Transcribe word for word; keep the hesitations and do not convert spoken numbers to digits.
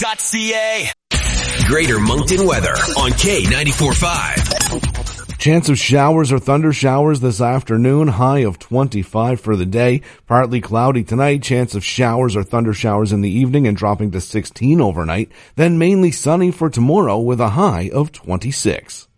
dot c a. Greater Moncton weather on K ninety-four point five. Chance of showers or thunder showers this afternoon, high of twenty-five for the day. Partly cloudy tonight, chance of showers or thunder showers in the evening and dropping to sixteen overnight. Then mainly sunny for tomorrow with a high of twenty-six.